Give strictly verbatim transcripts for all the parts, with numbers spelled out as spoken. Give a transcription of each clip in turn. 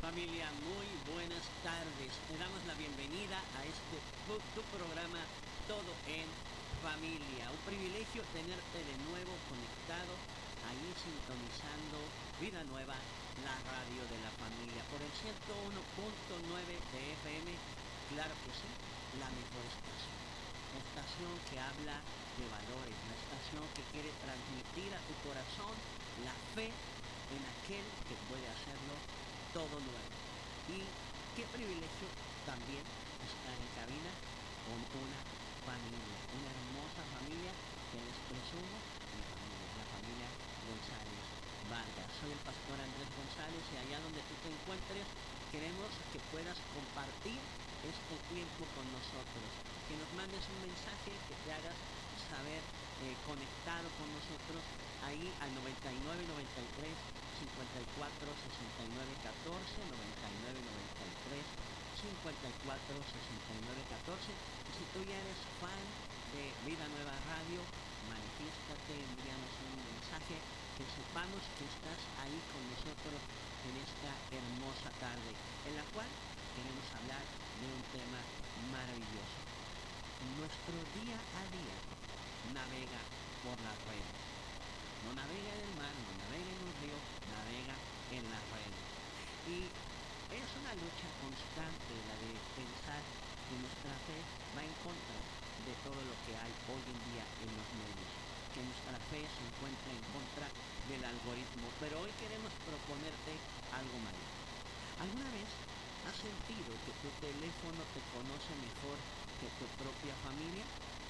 Familia, muy buenas tardes. Te damos la bienvenida a este tu, tu programa Todo en Familia. Un privilegio tenerte de nuevo conectado, ahí sintonizando Vida Nueva, la radio de la familia, por el ciento uno punto nueve de F M. Claro que sí, la mejor estación. La estación que habla de valores, la estación que quiere transmitir a tu corazón la fe en aquel que puede hacerlo todo nuevo. Y qué privilegio también estar en cabina con una familia, una hermosa familia que les presumo, mi familia, la familia González Vargas. Soy el pastor Andrés González y allá donde tú te encuentres queremos que puedas compartir este tiempo con nosotros, que nos mandes un mensaje, que te hagas saber eh, conectado con nosotros ahí al noventa y nueve noventa y tres cincuenta y cuatro sesenta y nueve catorce, noventa y nueve noventa y tres cincuenta y cuatro sesenta y nueve catorce. Y si tú ya eres fan de Vida Nueva Radio, manifiéstate, envíanos un mensaje, que sepamos que estás ahí con nosotros en esta hermosa tarde, en la cual queremos hablar de un tema maravilloso. Nuestro día a día navega por las redes. No navega en el mar, no navega en un río, navega en las redes. Y es una lucha constante la de pensar que nuestra fe va en contra de todo lo que hay hoy en día en los medios, que nuestra fe se encuentra en contra del algoritmo. Pero hoy queremos proponerte algo mayor. ¿Alguna vez has sentido que tu teléfono te conoce mejor que tu propia familia?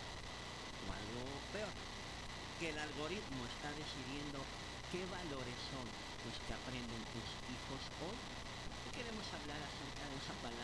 O algo peor, que el algoritmo está decidiendo qué valores son los que aprenden tus hijos hoy. Y queremos hablar acerca de esa palabra